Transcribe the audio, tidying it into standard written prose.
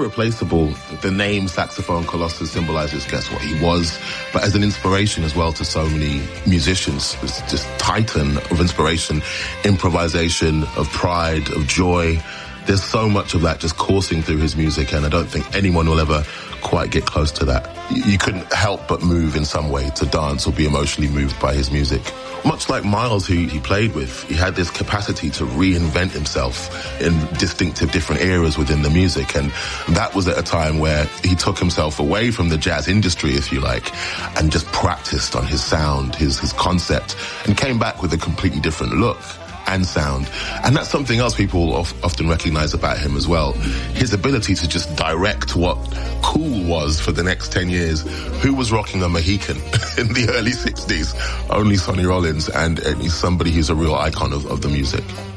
irreplaceable. The name Saxophone Colossus symbolizes, guess what, he was, but as an inspiration as well to so many musicians. It's just titan of inspiration, improvisation, of pride, of joy. There's so much of that just coursing through his music, and I don't think anyone will ever quite get close to that. You couldn't help but move in some way to dance or be emotionally moved by his music. Much like Miles, who he played with, he had this capacity to reinvent himself in distinctive different eras within the music, and that was at a time where he took himself away from the jazz industry, if you like, and just practiced on his sound, his concept, and came back with a completely different look and sound. And that's something else people often recognize about him as well. His ability to just direct what cool was for the next 10 years. Who was rocking a Mohican in the early 60s? Only Sonny Rollins, and he's somebody who's a real icon of the music.